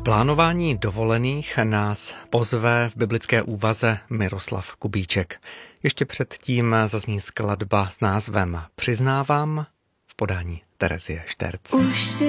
plánování dovolených nás pozve v biblické úvaze Miroslav Kubíček. Ještě předtím zazní skladba s názvem Přiznávám v podání Terezie Šterc.